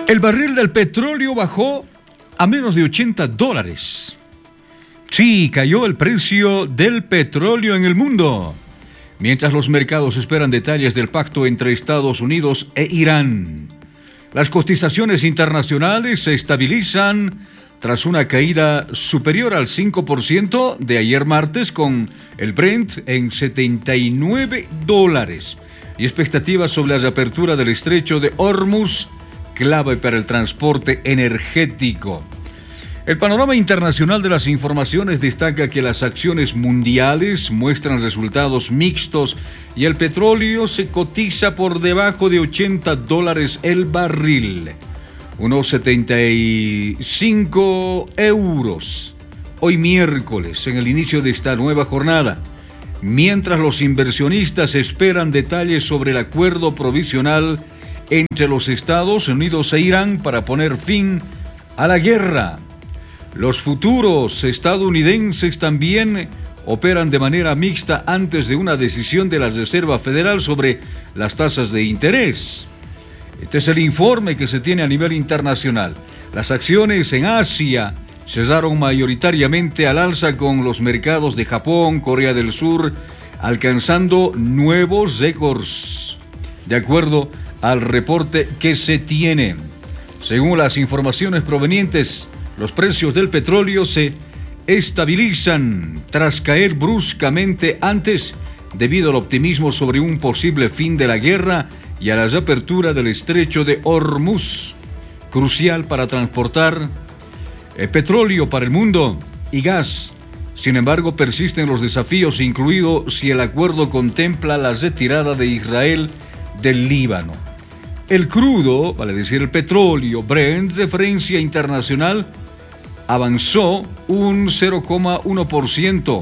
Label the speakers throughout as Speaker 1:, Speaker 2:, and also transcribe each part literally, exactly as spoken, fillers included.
Speaker 1: El barril del petróleo bajó a menos de ochenta dólares. Sí, cayó el precio del petróleo en el mundo, mientras los mercados esperan detalles del pacto entre Estados Unidos e Irán. Las cotizaciones internacionales se estabilizan tras una caída superior al cinco por ciento de ayer martes, con el Brent en setenta y nueve dólares y expectativas sobre la reapertura del estrecho de Hormuz, clave para el transporte energético. El panorama internacional de las informaciones destaca que las acciones mundiales muestran resultados mixtos y el petróleo se cotiza por debajo de ochenta dólares el barril, unos setenta y cinco euros, hoy miércoles, en el inicio de esta nueva jornada, mientras los inversionistas esperan detalles sobre el acuerdo provisional entre los Estados Unidos e Irán para poner fin a la guerra. Los futuros estadounidenses también operan de manera mixta antes de una decisión de la Reserva Federal sobre las tasas de interés. Este es el informe que se tiene a nivel internacional. Las acciones en Asia cesaron mayoritariamente al alza, con los mercados de Japón, Corea del Sur alcanzando nuevos récords, de acuerdo al reporte que se tiene. Según las informaciones provenientes, los precios del petróleo se estabilizan tras caer bruscamente antes, debido al optimismo sobre un posible fin de la guerra y a la reapertura del estrecho de Hormuz, crucial para transportar eh, petróleo para el mundo y gas. Sin embargo, persisten los desafíos, incluido si el acuerdo contempla la retirada de Israel del Líbano. El crudo, vale decir el petróleo Brent, de referencia internacional, avanzó un cero coma uno por ciento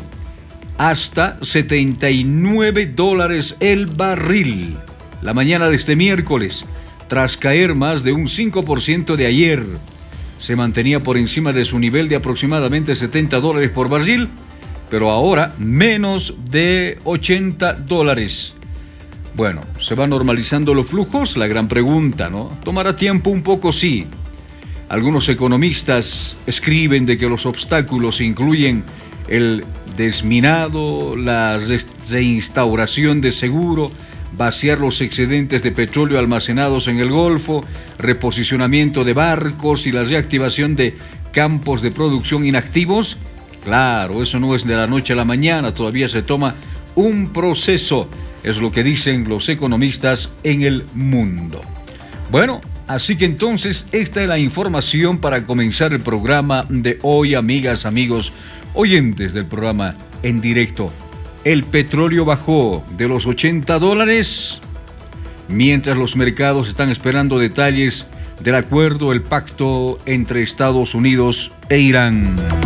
Speaker 1: hasta setenta y nueve dólares el barril la mañana de este miércoles, tras caer más de un cinco por ciento de ayer. Se mantenía por encima de su nivel de aproximadamente setenta dólares por barril, pero ahora menos de ochenta dólares. Bueno, ¿se van normalizando los flujos? La gran pregunta, ¿no? Tomará tiempo un poco, sí. Algunos economistas escriben de que los obstáculos incluyen el desminado, la reinstauración de seguro, vaciar los excedentes de petróleo almacenados en el Golfo, reposicionamiento de barcos y la reactivación de campos de producción inactivos. Claro, eso no es de la noche a la mañana, todavía se toma un proceso. Es lo que dicen los economistas en el mundo. Bueno, así que entonces esta es la información para comenzar el programa de hoy, amigas, amigos, oyentes del programa en directo. El petróleo bajó de los ochenta dólares, mientras los mercados están esperando detalles del acuerdo, el pacto entre Estados Unidos e Irán.